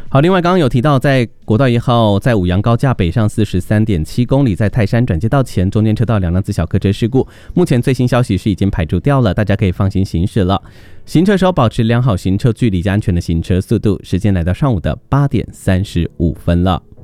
好，另外刚刚有提到，在国道1号在五杨高架北上43.7公里，在泰山转接道前中间车道2辆自小客车事故，目前最新消息是已经排除掉了，大家可以放心行驶了。行车时候保持良好行车距离及安全的行车速度。时间来到上午的8点35分了。